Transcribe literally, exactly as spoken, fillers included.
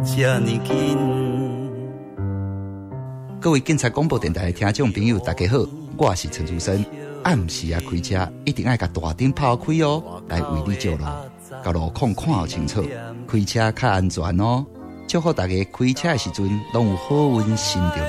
这么紧。 各位警察广播电台的听众朋友，大家好，我是陈竹生。暗时啊开车一定要把大灯泡开哦，来为你照路，把路况看好清楚，开车较安全哦。祝福大家开车的时阵，拢有好运心中